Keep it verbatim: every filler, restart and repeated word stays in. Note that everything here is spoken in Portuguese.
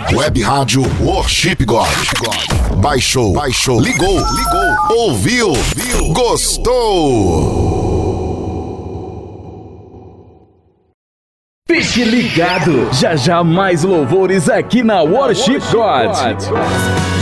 Web Rádio Worship God. Baixou, baixou, ligou, ligou, ouviu, viu, gostou. Fique ligado, já já mais louvores aqui na Worship God.